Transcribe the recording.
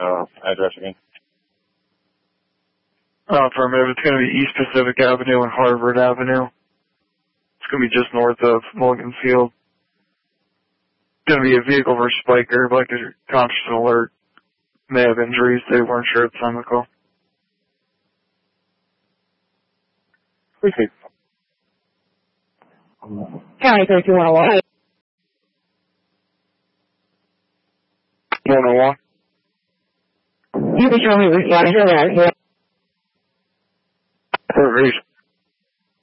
address again? Affirmative. It's going to be East Pacific Avenue and Harvard Avenue. It's going to be just north of Mulligan Field. It's going to be a vehicle versus biker, like a conscious alert. May have injuries. They weren't sure at the time of the call. Appreciate it. County 3101. 101. You can show me which one you're at. For a reason.